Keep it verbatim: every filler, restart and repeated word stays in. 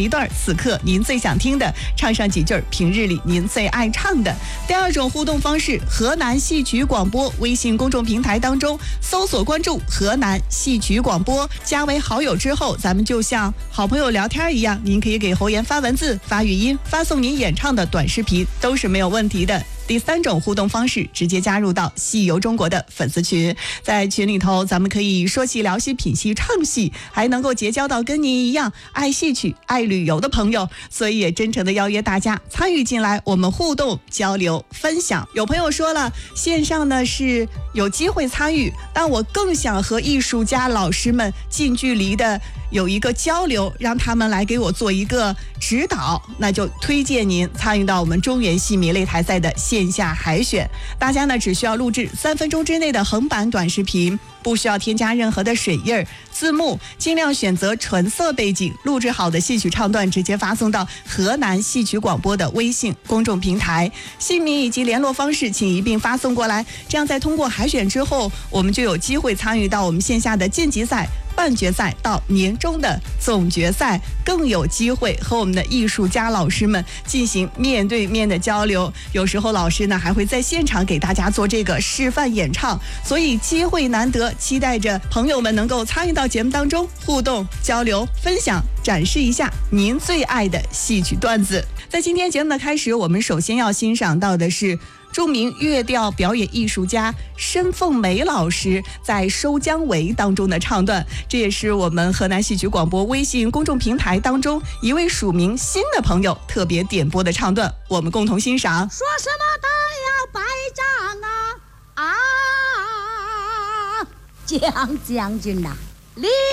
一段此刻您最想听的，唱上几句平日里您最爱唱的。第二种互动方式，河南戏曲广播微信公众平台当中搜索关注河南戏曲广播，加为好友之后，咱们就像好朋友聊天一样，您可以给侯岩发文字、发语音、发送您演唱的短视频，都是没有问题的。第三种互动方式，直接加入到戏游中国的粉丝群，在群里头咱们可以说戏聊戏品戏唱戏，还能够结交到跟您一样爱戏曲爱旅游的朋友，所以也真诚的邀约大家参与进来，我们互动交流分享。有朋友说了，线上呢是有机会参与，但我更想和艺术家老师们近距离的有一个交流，让他们来给我做一个指导，那就推荐您参与到我们中原戏迷擂台赛的线下海选。大家呢只需要录制三分钟之内的横版短视频，不需要添加任何的水印字幕，尽量选择纯色背景，录制好的戏曲唱段直接发送到河南戏曲广播的微信公众平台，姓名以及联络方式请一并发送过来，这样在通过海选之后，我们就有机会参与到我们线下的晋级赛、半决赛到年终的总决赛，更有机会和我们的艺术家老师们进行面对面的交流，有时候老师呢还会在现场给大家做这个示范演唱，所以机会难得，期待着朋友们能够参与到节目当中，互动交流分享，展示一下您最爱的戏曲段子。在今天节目的开始，我们首先要欣赏到的是著名乐调表演艺术家申凤梅老师在《收姜维》当中的唱段，这也是我们河南戏曲广播微信公众平台当中一位署名新的朋友特别点播的唱段，我们共同欣赏。 说什么都要败仗啊啊！蒋将军呐、啊，立